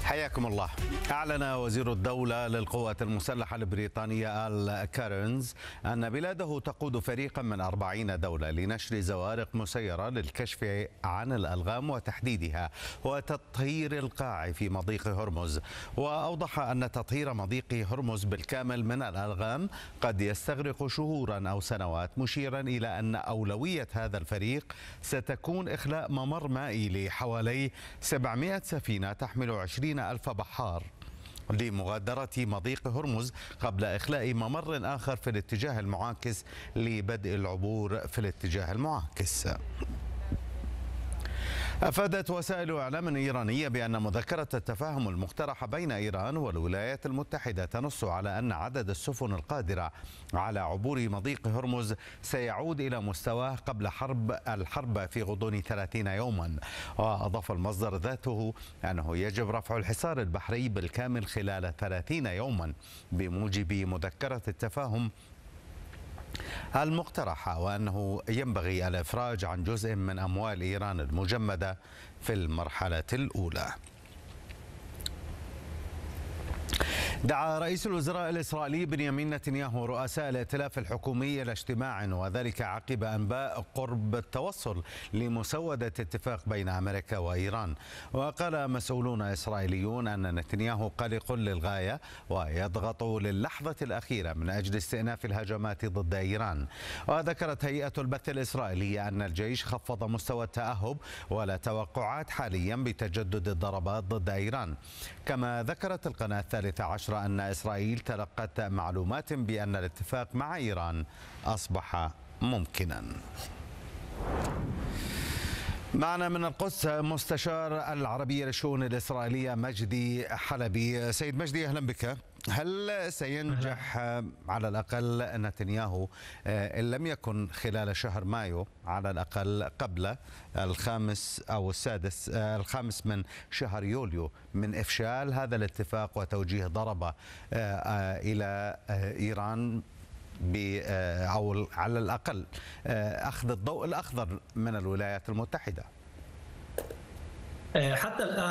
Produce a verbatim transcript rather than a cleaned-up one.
حياكم الله. أعلن وزير الدولة للقوات المسلحة البريطانية آل كارنز أن بلاده تقود فريقا من أربعين دولة لنشر زوارق مسيرة للكشف عن الألغام وتحديدها وتطهير القاع في مضيق هرمز. وأوضح أن تطهير مضيق هرمز بالكامل من الألغام قد يستغرق شهورا أو سنوات، مشيرا إلى أن أولوية هذا الفريق ستكون إخلاء ممر مائي لحوالي سبعمائة سفينة تحمل عشرين ألف بحار لمغادرة مضيق هرمز قبل إخلاء ممر آخر في الاتجاه المعاكس لبدء العبور في الاتجاه المعاكس. أفادت وسائل إعلام إيرانية بأن مذكرة التفاهم المقترحة بين إيران والولايات المتحدة تنص على أن عدد السفن القادرة على عبور مضيق هرمز سيعود إلى مستواه قبل حرب الحرب في غضون ثلاثين يوما. وأضاف المصدر ذاته أنه يجب رفع الحصار البحري بالكامل خلال ثلاثين يوما بموجب مذكرة التفاهم المقترحة، وأنه ينبغي الإفراج عن جزء من أموال إيران المجمدة في المرحلة الأولى. دعا رئيس الوزراء الإسرائيلي بنيامين نتنياهو رؤساء الائتلاف الحكومي إلى اجتماع، وذلك عقب أنباء قرب التوصل لمسودة اتفاق بين أمريكا وإيران. وقال مسؤولون إسرائيليون أن نتنياهو قلق للغاية ويضغط للحظة الأخيرة من أجل استئناف الهجمات ضد إيران. وذكرت هيئة البث الإسرائيلية أن الجيش خفض مستوى التأهب ولا توقعات حاليا بتجدد الضربات ضد إيران. كما ذكرت القناة الثالثة عشر أن إسرائيل تلقت معلومات بأن الاتفاق مع إيران أصبح ممكنا. معنا من القدس مستشار العربية للشؤون الإسرائيلية مجدي حلبي. سيد مجدي، أهلا بك. هل سينجح على الأقل نتنياهو إن لم يكن خلال شهر مايو على الأقل قبل الخامس أو السادس الخامس من شهر يوليو من إفشال هذا الاتفاق وتوجيه ضربة إلى إيران أو على الأقل أخذ الضوء الأخضر من الولايات المتحدة؟ حتى الآن